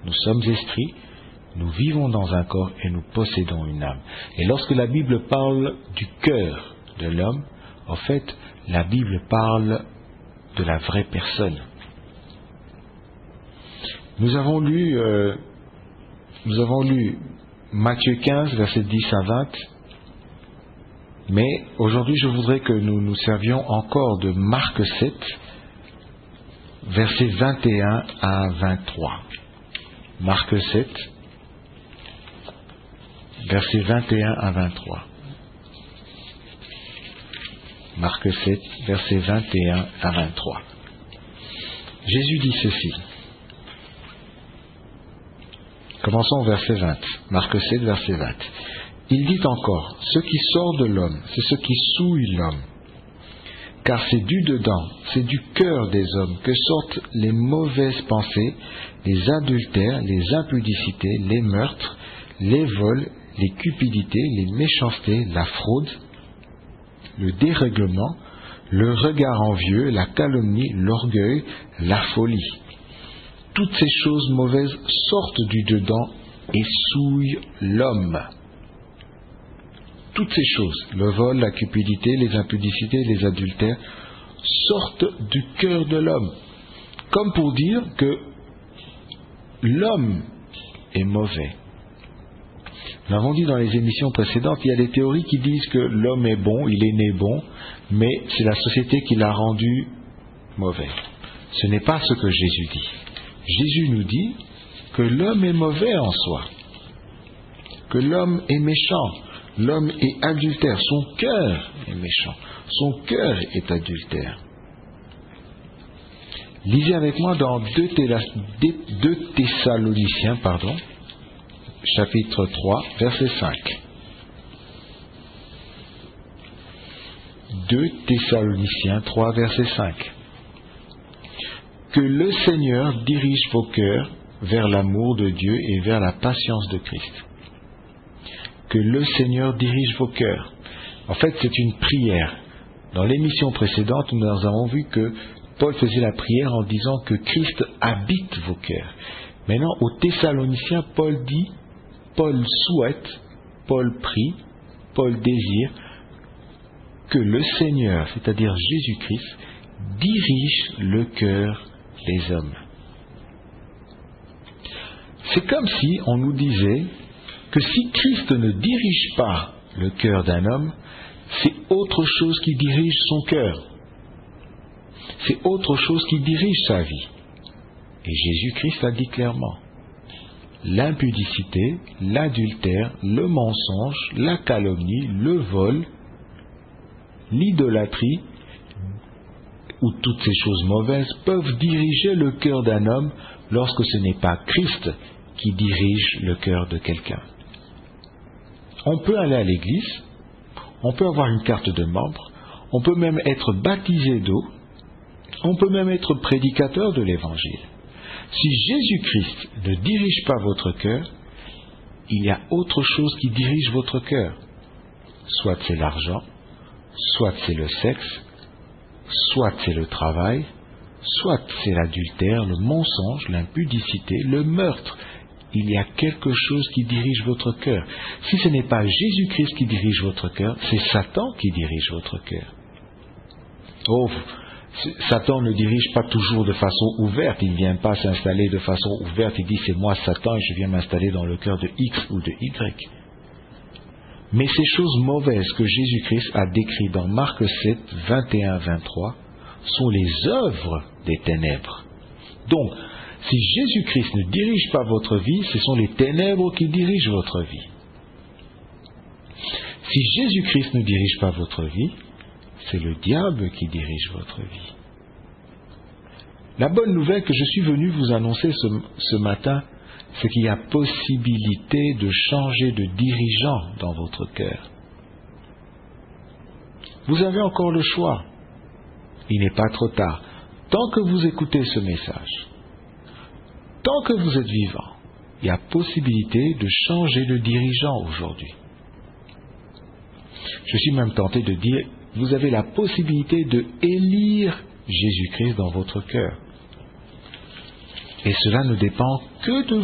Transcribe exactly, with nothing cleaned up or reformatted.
Nous sommes esprits, nous vivons dans un corps et nous possédons une âme. Et lorsque la Bible parle du cœur de l'homme, en fait, la Bible parle de la vraie personne. Nous avons lu, euh, nous avons lu Matthieu quinze, versets dix à vingt, mais aujourd'hui je voudrais que nous nous servions encore de Marc sept, versets vingt et un à vingt-trois. Marc sept, versets vingt et un à vingt-trois. Marc sept, versets vingt et un à vingt-trois. Jésus dit ceci. Commençons au verset vingt. Marc sept, verset vingt. Il dit encore, ce qui sort de l'homme, c'est ce qui souille l'homme. Car c'est du dedans, c'est du cœur des hommes que sortent les mauvaises pensées, les adultères, les impudicités, les meurtres, les vols, les cupidités, les méchancetés, la fraude, le dérèglement, le regard envieux, la calomnie, l'orgueil, la folie. Toutes ces choses mauvaises sortent du dedans et souillent l'homme. Toutes ces choses, le vol, la cupidité, les impudicités, les adultères, sortent du cœur de l'homme. Comme pour dire que l'homme est mauvais. Nous l'avons dit dans les émissions précédentes, il y a des théories qui disent que l'homme est bon, il est né bon, mais c'est la société qui l'a rendu mauvais. Ce n'est pas ce que Jésus dit. Jésus nous dit que l'homme est mauvais en soi, que l'homme est méchant, l'homme est adultère, son cœur est méchant, son cœur est adultère. Lisez avec moi dans deux Thessaloniciens, pardon, chapitre trois, verset cinq. deux Thessaloniciens trois, verset cinq. Que le Seigneur dirige vos cœurs vers l'amour de Dieu et vers la patience de Christ. Que le Seigneur dirige vos cœurs. En fait, c'est une prière. Dans l'émission précédente, nous avons vu que Paul faisait la prière en disant que Christ habite vos cœurs. Maintenant, aux Thessaloniciens, Paul dit, Paul souhaite, Paul prie, Paul désire que le Seigneur, c'est-à-dire Jésus-Christ, dirige le cœur des hommes. C'est comme si on nous disait que si Christ ne dirige pas le cœur d'un homme, c'est autre chose qui dirige son cœur. C'est autre chose qui dirige sa vie. Et Jésus-Christ l'a dit clairement. L'impudicité, l'adultère, le mensonge, la calomnie, le vol, l'idolâtrie, ou toutes ces choses mauvaises peuvent diriger le cœur d'un homme lorsque ce n'est pas Christ qui dirige le cœur de quelqu'un. On peut aller à l'église, on peut avoir une carte de membre, on peut même être baptisé d'eau, on peut même être prédicateur de l'évangile. Si Jésus-Christ ne dirige pas votre cœur, il y a autre chose qui dirige votre cœur. Soit c'est l'argent, soit c'est le sexe, soit c'est le travail, soit c'est l'adultère, le mensonge, l'impudicité, le meurtre. Il y a quelque chose qui dirige votre cœur. Si ce n'est pas Jésus-Christ qui dirige votre cœur, c'est Satan qui dirige votre cœur. Oh, Satan ne dirige pas toujours de façon ouverte, il ne vient pas s'installer de façon ouverte, il dit c'est moi Satan et je viens m'installer dans le cœur de X ou de Y. Mais ces choses mauvaises que Jésus-Christ a décrites dans Marc sept, vingt et un à vingt-trois sont les œuvres des ténèbres. Donc, si Jésus-Christ ne dirige pas votre vie, ce sont les ténèbres qui dirigent votre vie. Si Jésus-Christ ne dirige pas votre vie, c'est le diable qui dirige votre vie. La bonne nouvelle que je suis venu vous annoncer ce, ce matin, c'est qu'il y a possibilité de changer de dirigeant dans votre cœur. Vous avez encore le choix. Il n'est pas trop tard. Tant que vous écoutez ce message, tant que vous êtes vivant, il y a possibilité de changer de dirigeant aujourd'hui. Je suis même tenté de dire, vous avez la possibilité de élire Jésus-Christ dans votre cœur. Et cela ne dépend que de